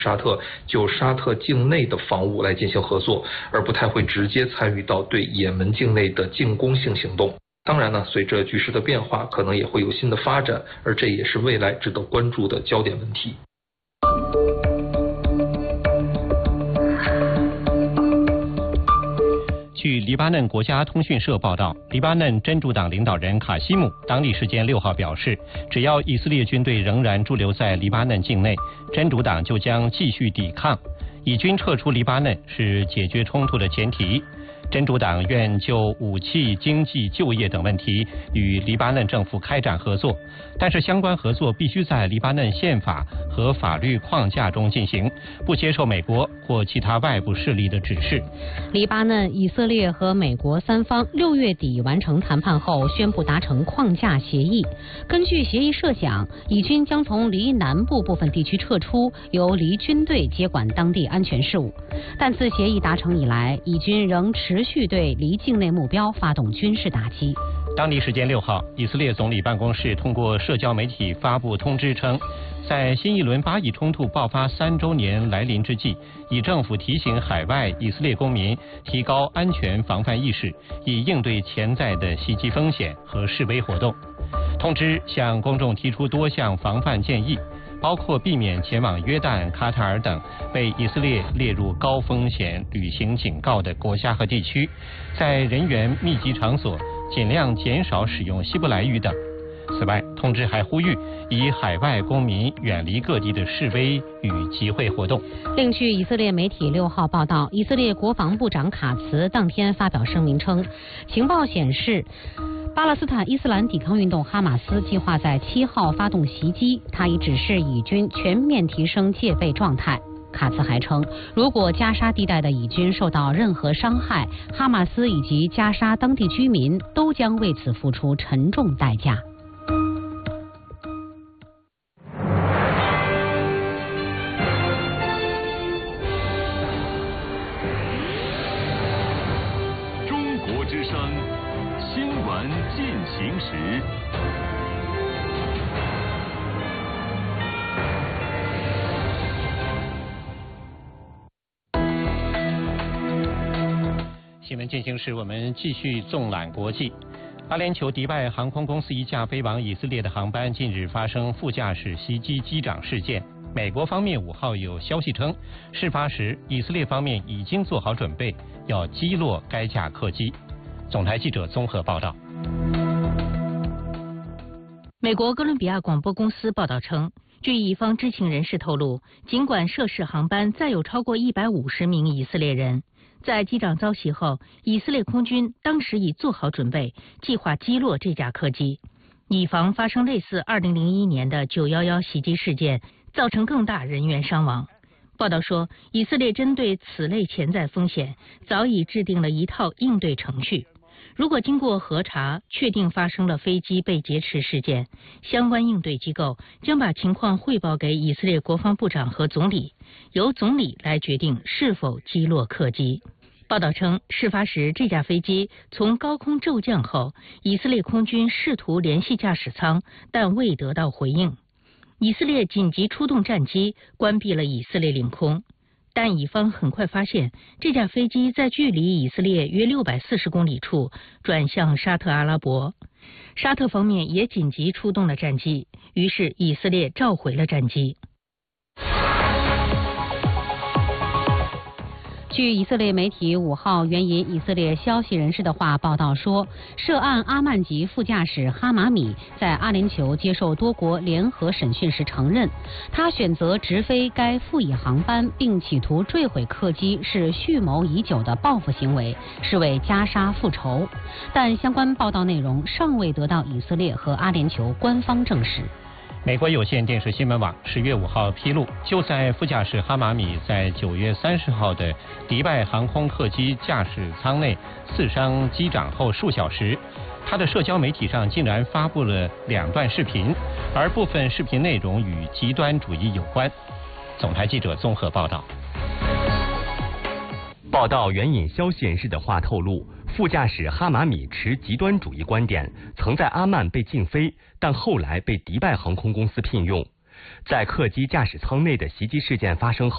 沙特就沙特境内的防务来进行合作，而不太会直接参与到对也门境内的进攻性行动。当然呢，随着局势的变化，可能也会有新的发展，而这也是未来值得关注的焦点问题。 据黎巴嫩国家通讯社报道，黎巴嫩真主党领导人卡西姆当地时间6号表示，只要以色列军队仍然驻留在黎巴嫩境内，真主党就将继续抵抗。以军撤出黎巴嫩是解决冲突的前提。真主党愿就武器、经济、就业等问题与黎巴嫩政府开展合作，但是相关合作必须在黎巴嫩宪法和法律框架中进行，不接受美国或其他外部势力的指示。 黎巴嫩、以色列和美国三方6月底完成谈判后，宣布达成框架协议。根据协议设想，以军将从黎南部部分地区撤出，由黎军队接管当地安全事务。但自协议达成以来，以军仍持续对黎境内目标发动军事打击。 当地时间6号，以色列总理办公室通过社交媒体发布通知称，在新一轮巴以冲突爆发3周年来临之际，以政府提醒海外以色列公民提高安全防范意识，以应对潜在的袭击风险和示威活动。通知向公众提出多项防范建议，包括避免前往约旦、卡塔尔等被以色列列入高风险旅行警告的国家和地区，在人员密集场所尽量减少使用希伯来语等。此外，通知还呼吁以海外公民远离各地的示威与集会活动。 另据以色列媒体6号报道，以色列国防部长卡茨当天发表声明称，情报显示巴勒斯坦伊斯兰抵抗运动哈马斯计划在7号发动袭击，他已指示以军全面提升戒备状态。卡茨还称，如果加沙地带的以军受到任何伤害，哈马斯以及加沙当地居民都将为此付出沉重代价。 中国之声新闻进行时。 新闻进行时，我们继续纵览国际。阿联酋迪拜航空公司一架飞往以色列的航班近日发生副驾驶袭击机长事件。美国方面5号有消息称，事发时以色列方面已经做好准备，要击落该架客机。总台记者综合报道。 美国哥伦比亚广播公司报道称，据以方知情人士透露，尽管涉事航班载有超过150名以色列人，在机长遭袭后，以色列空军当时已做好准备，计划击落这架客机，以防发生类似2001年的911袭击事件，造成更大人员伤亡。报道说，以色列针对此类潜在风险，早已制定了一套应对程序。如果经过核查确定发生了飞机被劫持事件，相关应对机构将把情况汇报给以色列国防部长和总理，由总理来决定是否击落客机。报道称，事发时这架飞机从高空骤降后，以色列空军试图联系驾驶舱，但未得到回应。以色列紧急出动战机，关闭了以色列领空。但以方很快发现，这架飞机在距离以色列约640公里处转向沙特阿拉伯。沙特方面也紧急出动了战机，于是以色列召回了战机。 据以色列媒体5号援引以色列消息人士的话报道说，涉案阿曼籍副驾驶哈马米在阿联酋接受多国联合审讯时承认，他选择直飞该副乙航班并企图坠毁客机是蓄谋已久的报复行为，是为加沙复仇。但相关报道内容尚未得到以色列和阿联酋官方证实。 美国有线电视新闻网10月5号披露，就在副驾驶哈马米在9月30号的迪拜航空客机驾驶舱内刺伤机长后数小时，他的社交媒体上竟然发布了2段视频，而部分视频内容与极端主义有关。总台记者综合报道。 报道援引消息人士的话透露，副驾驶哈马米持极端主义观点，曾在阿曼被禁飞，但后来被迪拜航空公司聘用。在客机驾驶舱内的袭击事件发生后，